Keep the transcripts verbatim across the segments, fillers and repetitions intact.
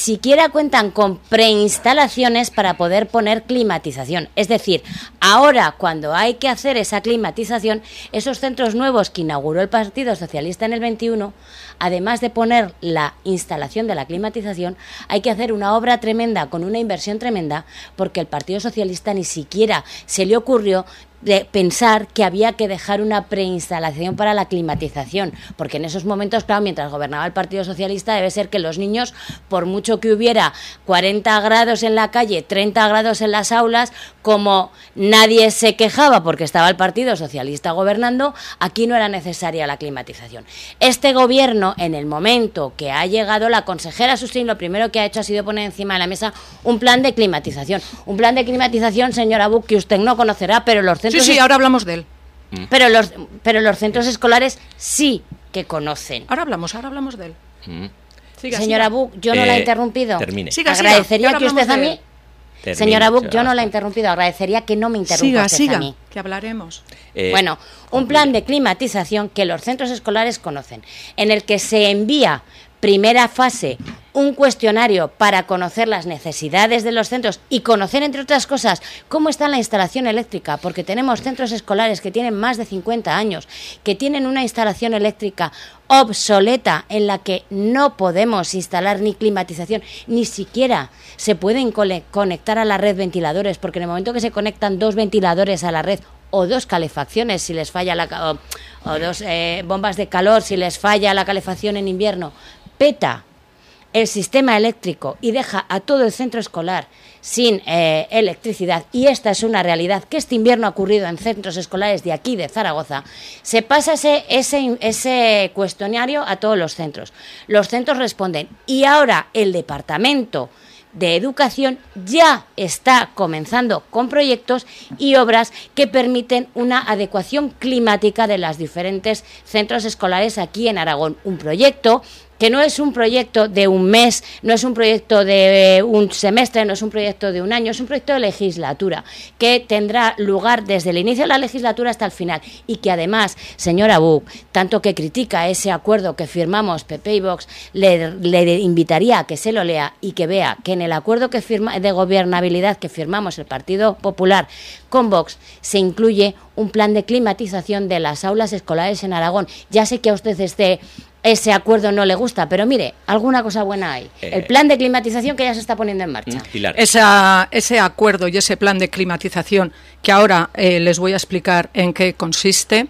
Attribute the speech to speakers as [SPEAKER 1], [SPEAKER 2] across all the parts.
[SPEAKER 1] siquiera cuentan con preinstalaciones para poder poner climatización. Es decir, ahora cuando hay que hacer esa climatización, esos centros nuevos que inauguró el Partido Socialista en el veintiuno, además de poner la instalación de la climatización, hay que hacer una obra tremenda, con una inversión tremenda, porque el Partido Socialista ni siquiera se le ocurrió de pensar que había que dejar una preinstalación para la climatización, porque en esos momentos, claro, mientras gobernaba el Partido Socialista, debe ser que los niños, por mucho que hubiera cuarenta grados en la calle, treinta grados en las aulas, como nadie se quejaba porque estaba el Partido Socialista gobernando, aquí no era necesaria la climatización. Este gobierno, en el momento que ha llegado, la consejera Susín, lo primero que ha hecho ha sido poner encima de la mesa un plan de climatización. Un plan de climatización, señora Buch, que usted no conocerá, pero los centros...
[SPEAKER 2] Sí, sí, ahora hablamos de él.
[SPEAKER 1] Pero los, pero los centros escolares sí que conocen.
[SPEAKER 2] Ahora hablamos, ahora hablamos de él.
[SPEAKER 3] Mm.
[SPEAKER 2] Siga,
[SPEAKER 1] Señora Buch, yo no
[SPEAKER 3] Eh,
[SPEAKER 1] la he interrumpido.
[SPEAKER 3] termine.
[SPEAKER 2] Siga,
[SPEAKER 1] Agradecería
[SPEAKER 2] siga,
[SPEAKER 1] que usted a mí...
[SPEAKER 3] Termine,
[SPEAKER 1] Señora Buch, yo
[SPEAKER 3] señora
[SPEAKER 1] no la he
[SPEAKER 3] Basta.
[SPEAKER 1] interrumpido. Agradecería que no me interrumpa
[SPEAKER 2] Siga,
[SPEAKER 1] usted
[SPEAKER 2] siga,
[SPEAKER 1] a mí.
[SPEAKER 2] que hablaremos.
[SPEAKER 3] Eh,
[SPEAKER 1] Bueno, un plan de climatización que los centros escolares conocen, en el que se envía, primera fase, un cuestionario para conocer las necesidades de los centros y conocer, entre otras cosas, cómo está la instalación eléctrica, porque tenemos centros escolares que tienen más de cincuenta años, que tienen una instalación eléctrica obsoleta en la que no podemos instalar ni climatización, ni siquiera se pueden cole- conectar a la red ventiladores, porque en el momento que se conectan dos ventiladores a la red o dos calefacciones si les falla la ca- o, o dos eh, bombas de calor si les falla la calefacción en invierno, peta el sistema eléctrico y deja a todo el centro escolar sin eh, electricidad, y esta es una realidad que este invierno ha ocurrido en centros escolares de aquí, de Zaragoza, se pasa ese, ese, ese cuestionario a todos los centros. Los centros responden, y ahora el Departamento de Educación ya está comenzando con proyectos y obras que permiten una adecuación climática de los diferentes centros escolares aquí en Aragón. Un proyecto que no es un proyecto de un mes, no es un proyecto de un semestre, no es un proyecto de un año, es un proyecto de legislatura que tendrá lugar desde el inicio de la legislatura hasta el final, y que además, señora Buch, tanto que critica ese acuerdo que firmamos P P y Vox, le, le invitaría a que se lo lea y que vea que en el acuerdo que firma, de gobernabilidad que firmamos el Partido Popular con Vox se incluye un plan de climatización de las aulas escolares en Aragón. Ya sé que a usted este ese acuerdo no le gusta, pero mire, alguna cosa buena hay.
[SPEAKER 3] Eh,
[SPEAKER 1] El plan de climatización que ya se está poniendo en marcha.
[SPEAKER 3] Pilar.
[SPEAKER 2] Esa, ese acuerdo y ese plan de climatización, que ahora eh, les voy a explicar en qué consiste,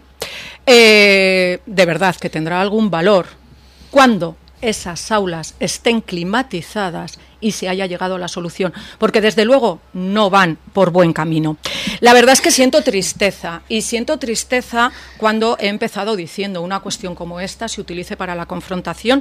[SPEAKER 2] eh, de verdad que tendrá algún valor cuando esas aulas estén climatizadas y se haya llegado a la solución, porque desde luego no van por buen camino. La verdad es que siento tristeza, y siento tristeza cuando he empezado diciendo una cuestión como esta se utilice para la confrontación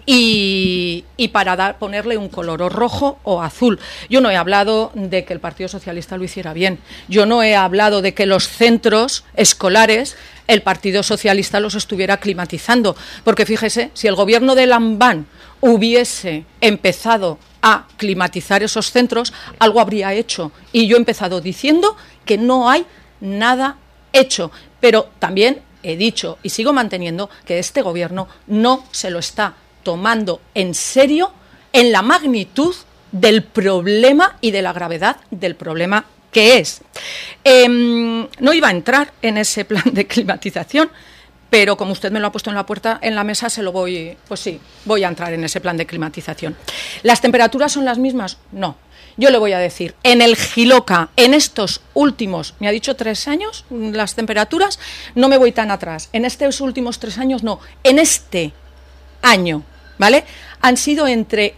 [SPEAKER 2] y, y para dar, ponerle un color o rojo o azul. Yo no he hablado de que el Partido Socialista lo hiciera bien, yo no he hablado de que los centros escolares el Partido Socialista los estuviera climatizando, porque fíjese, si el gobierno de Lambán hubiese empezado a climatizar esos centros, algo habría hecho. Y yo he empezado diciendo que no hay nada hecho. Pero también he dicho y sigo manteniendo que este gobierno no se lo está tomando en serio en la magnitud del problema y de la gravedad del problema que es. Eh, no iba a entrar en ese plan de climatización, pero como usted me lo ha puesto en la puerta, en la mesa, se lo voy, pues sí, voy a entrar en ese plan de climatización. ¿Las temperaturas son las mismas? No. Yo le voy a decir, en el Jiloca, en estos últimos, me ha dicho tres años, las temperaturas, no me voy tan atrás. En estos últimos tres años, no. En este año, ¿vale? Han sido entre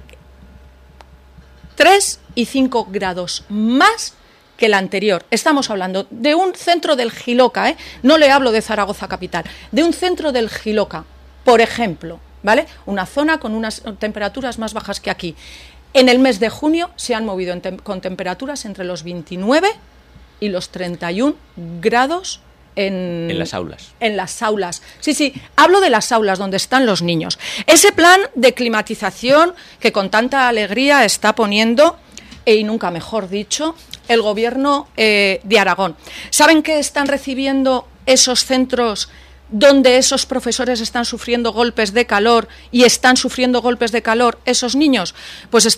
[SPEAKER 2] tres y cinco grados más que el anterior. Estamos hablando de un centro del Jiloca, ¿eh? No le hablo de Zaragoza capital, de un centro del Jiloca, por ejemplo, ¿vale? Una zona con unas temperaturas más bajas que aquí. En el mes de junio se han movido en tem- con temperaturas entre los veintinueve y los treinta y uno grados en,
[SPEAKER 3] En las aulas.
[SPEAKER 2] En las aulas. Sí, sí, hablo de las aulas donde están los niños. Ese plan de climatización que con tanta alegría está poniendo, y nunca mejor dicho, el gobierno eh, de Aragón. ¿Saben qué están recibiendo esos centros donde esos profesores están sufriendo golpes de calor y están sufriendo golpes de calor esos niños? Pues